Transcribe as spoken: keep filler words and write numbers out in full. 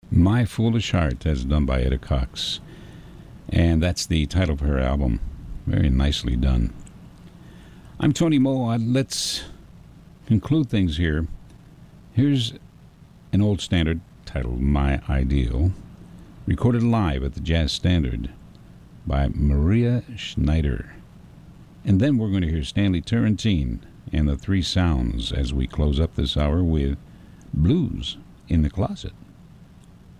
My Foolish Heart, as done by Etta Cox. And that's the title of her album. Very nicely done. I'm Tony Moe. Let's conclude things here. Here's an old standard titled My Ideal, recorded live at the Jazz Standard by Maria Schneider. And then we're going to hear Stanley Turrentine and the Three Sounds as we close up this hour with Blues in the Closet.